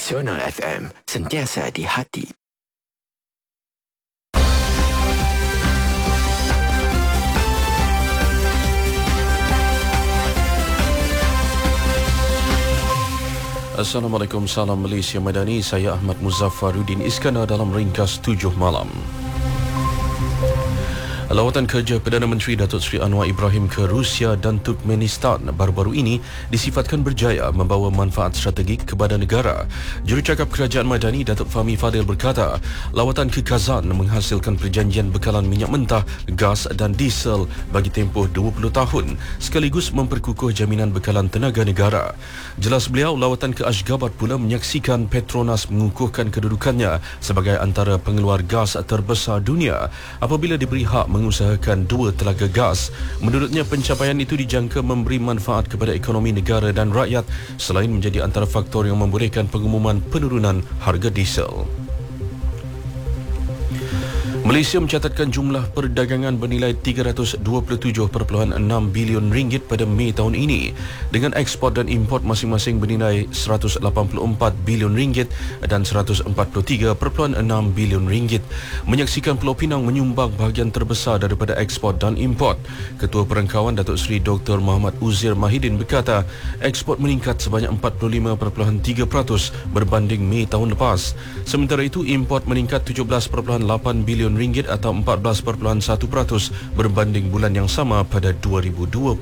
Nasional FM, sentiasa di hati. Assalamualaikum, salam Malaysia Madani. Saya Ahmad Muzaffaruddin Iskandar dalam ringkas 7 malam. Lawatan kerja Perdana Menteri Datuk Seri Anwar Ibrahim ke Rusia dan Turkmenistan baru-baru ini disifatkan berjaya membawa manfaat strategik kepada negara. Jurucakap Kerajaan Madani Datuk Fahmi Fadil berkata, lawatan ke Kazan menghasilkan perjanjian bekalan minyak mentah, gas dan diesel bagi tempoh 20 tahun sekaligus memperkukuh jaminan bekalan tenaga negara. Jelas beliau, lawatan ke Ashgabat pula menyaksikan Petronas mengukuhkan kedudukannya sebagai antara pengeluar gas terbesar dunia apabila diberi hak mengusahakan 2 telaga gas. Menurutnya, pencapaian itu dijangka memberi manfaat kepada ekonomi negara dan rakyat selain menjadi antara faktor yang membolehkan pengumuman penurunan harga diesel. Malaysia mencatatkan jumlah perdagangan bernilai 327.6 bilion ringgit pada Mei tahun ini dengan ekspor dan import masing-masing bernilai 184 bilion ringgit dan 143.6 bilion ringgit. Menyaksikan Pulau Pinang menyumbang bahagian terbesar daripada ekspor dan import. Ketua Perangkawan Datuk Seri Dr. Muhammad Uzir Mahidin berkata, ekspor meningkat sebanyak 45.3% berbanding Mei tahun lepas. Sementara itu, import meningkat 17.8 bilion ringgit atau 14.1% berbanding bulan yang sama pada 2025.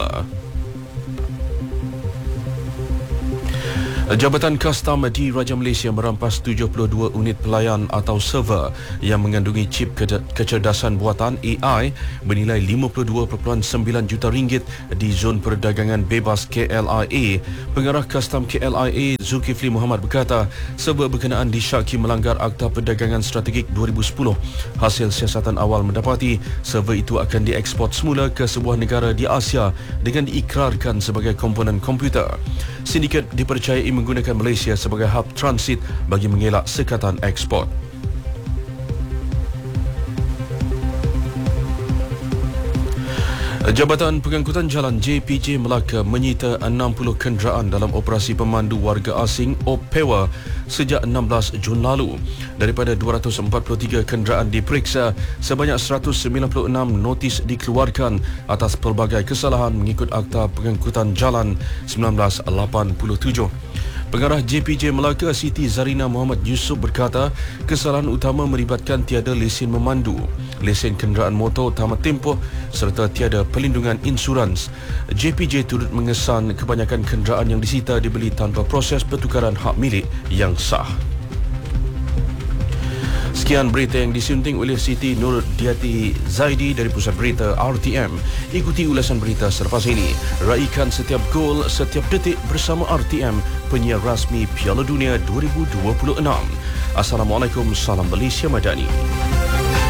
Jabatan Kastam di Raja Malaysia merampas 72 unit pelayan atau server yang mengandungi chip kecerdasan buatan AI bernilai 52.9 juta ringgit di zon perdagangan bebas KLIA. Pengarah Kastam KLIA Zulkifli Muhammad berkata, server berkenaan disyaki melanggar Akta Perdagangan Strategik 2010. Hasil siasatan awal mendapati server itu akan dieksport semula ke sebuah negara di Asia dengan diikrarkan sebagai komponen komputer. Sindiket dipercayai menggunakan Malaysia sebagai hub transit bagi mengelak sekatan ekspor. Jabatan Pengangkutan Jalan JPJ Melaka menyita 60 kenderaan dalam operasi pemandu warga asing OPEWA sejak 16 Jun lalu. Daripada 243 kenderaan diperiksa, sebanyak 196 notis dikeluarkan atas pelbagai kesalahan mengikut Akta Pengangkutan Jalan 1987. Pengarah JPJ Melaka Siti Zarina Muhammad Yusof berkata, kesalahan utama melibatkan tiada lesen memandu, lesen kenderaan motor tamat tempoh serta tiada pelindungan insurans. JPJ turut mengesan kebanyakan kenderaan yang disita dibeli tanpa proses pertukaran hak milik yang sah. Sekian berita yang disunting oleh Siti Nur Diati Zaidi dari Pusat Berita RTM. Ikuti ulasan berita selepas ini. Raikan setiap gol, setiap detik bersama RTM, penyiar rasmi Piala Dunia 2026. Assalamualaikum, salam Malaysia Madani.